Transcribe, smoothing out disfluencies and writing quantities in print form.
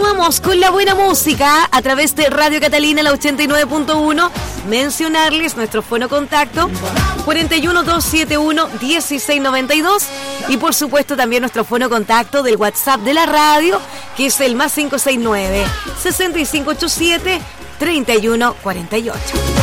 Continuamos con la buena música a través de Radio Catalina, la 89.1. Mencionarles nuestro fono contacto 41271-1692 y por supuesto también nuestro fono contacto del WhatsApp de la radio, que es el +569-6587-3148.